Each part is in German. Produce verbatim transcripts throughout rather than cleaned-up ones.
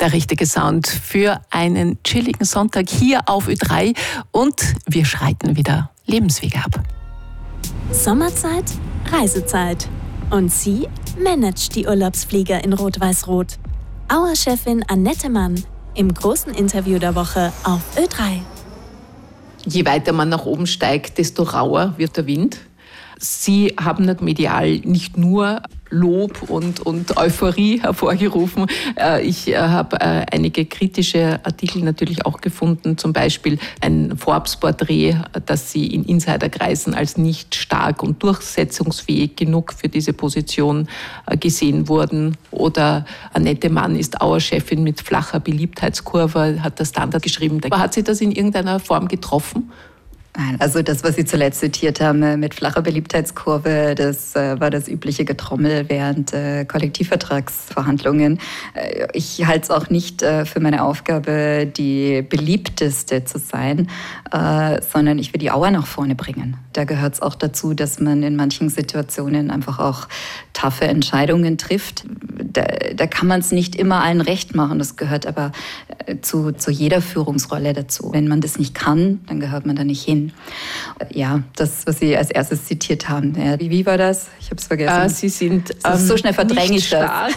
Der richtige Sound für einen chilligen Sonntag hier auf Ö drei und wir schreiten wieder Lebenswege ab. Sommerzeit, Reisezeit. Und sie managt die Urlaubsflieger in Rot-Weiß-Rot. Auer-Chefin Annette Mann im großen Interview der Woche auf Ö drei. Je weiter man nach oben steigt, desto rauer wird der Wind. Sie haben medial nicht nur Lob und, und Euphorie hervorgerufen. Ich habe einige kritische Artikel natürlich auch gefunden, zum Beispiel ein Forbes-Porträt, dass Sie in Insiderkreisen als nicht stark und durchsetzungsfähig genug für diese Position gesehen wurden. Oder Annette Mann ist Auer-Chefin mit flacher Beliebtheitskurve, hat der Standard geschrieben. Hat Sie das in irgendeiner Form getroffen? Nein, also das, was Sie zuletzt zitiert haben mit flacher Beliebtheitskurve, das äh, war das übliche Getrommel während äh, Kollektivvertragsverhandlungen. Äh, ich halte es auch nicht äh, für meine Aufgabe, die beliebteste zu sein, äh, sondern ich will die Auer nach vorne bringen. Da gehört es auch dazu, dass man in manchen Situationen einfach auch taffe Entscheidungen trifft. Da, da kann man es nicht immer allen recht machen. Das gehört aber äh, zu, zu jeder Führungsrolle dazu. Wenn man das nicht kann, dann gehört man da nicht hin. Ja, das, was Sie als erstes zitiert haben. Ja, wie, wie war das? Ich habe es vergessen. Äh, Sie sind ähm, so schnell verdränge ich das. Stark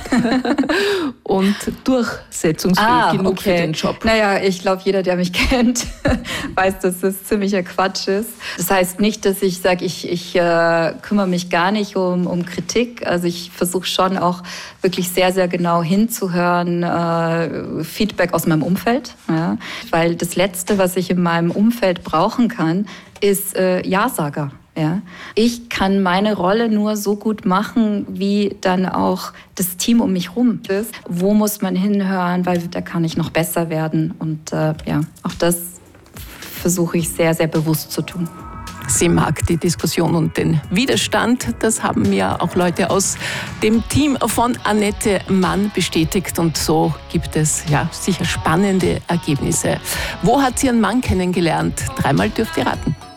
und durchsetzungsfähig ah, genug okay. für den Job. Naja, ich glaube, jeder, der mich kennt, weiß, dass das ziemlicher Quatsch ist. Das heißt nicht, dass ich sage, ich, ich äh, kümmere mich gar nicht um, um Kritik. Also ich versuche schon auch wirklich sehr, sehr genau hinzuhören, äh, Feedback aus meinem Umfeld. Ja? Weil das Letzte, was ich in meinem Umfeld brauchen kann, ist äh, Ja-Sager. Ja? Ich kann meine Rolle nur so gut machen, wie dann auch das Team um mich rum ist. Wo muss man hinhören, weil da kann ich noch besser werden. Und äh, ja, auch das versuche ich sehr, sehr bewusst zu tun. Sie mag die Diskussion und den Widerstand. Das haben mir auch Leute aus dem Team von Annette Mann bestätigt. Und so gibt es ja sicher spannende Ergebnisse. Wo hat sie ihren Mann kennengelernt? Dreimal dürft ihr raten.